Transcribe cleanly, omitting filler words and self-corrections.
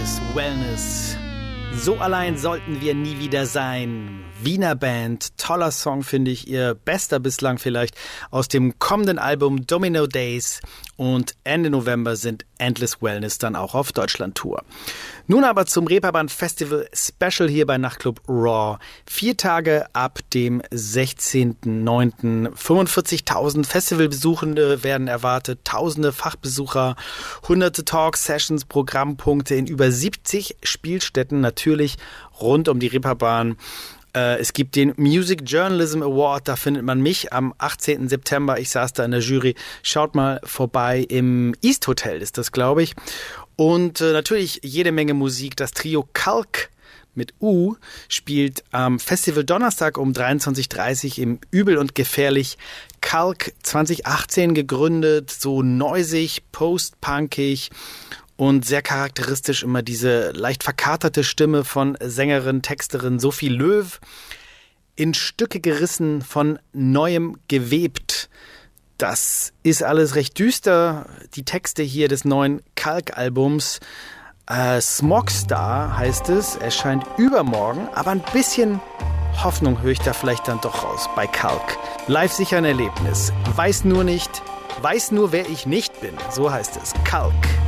Endless Wellness. So allein sollten wir nie wieder sein. Wiener Band, toller Song, finde ich, ihr bester bislang vielleicht aus dem kommenden Album Domino Days, und Ende November sind Endless Wellness dann auch auf Deutschland-Tour. Nun aber zum Reeperbahn Festival Special hier bei Nachtclub Raw. 4 Tage ab dem 16.09. 45.000 Festivalbesuchende werden erwartet, tausende Fachbesucher, hunderte Talk-Sessions, Programmpunkte in über 70 Spielstätten, natürlich rund um die Reeperbahn. Es gibt den Music Journalism Award, da findet man mich am 18. September. Ich saß da in der Jury. Schaut mal vorbei im East Hotel, ist das, glaube ich. Und natürlich jede Menge Musik. Das Trio Kalk mit U spielt am Festival Donnerstag um 23.30 Uhr im Übel und Gefährlich. Kalk 2018 gegründet, so neusig, post-punkig. Und sehr charakteristisch immer diese leicht verkaterte Stimme von Sängerin, Texterin Sophie Löw. In Stücke gerissen, von Neuem gewebt. Das ist alles recht düster. Die Texte hier des neuen Kalk-Albums. Smogstar heißt es, erscheint übermorgen. Aber ein bisschen Hoffnung höre ich da vielleicht dann doch raus bei Kalk. Live sicher ein Erlebnis. Weiß nur, wer ich nicht bin. So heißt es. Kalk.